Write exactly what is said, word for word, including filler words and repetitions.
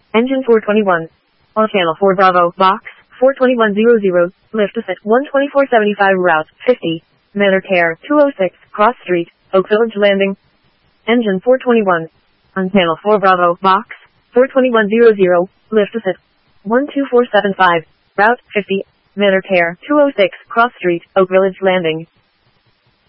Engine four twenty-one. On channel four Bravo, box, four twenty-one hundred, lift to set one twenty-four seventy-five route, fifty, Manor Care, two oh six, Cross Street, Oak Village Landing. Engine four twenty-one. On channel four Bravo, box, four twenty-one hundred, lift to set one two four seven five, route, fifty, Manor Care, two oh six, Cross Street, Oak Village Landing.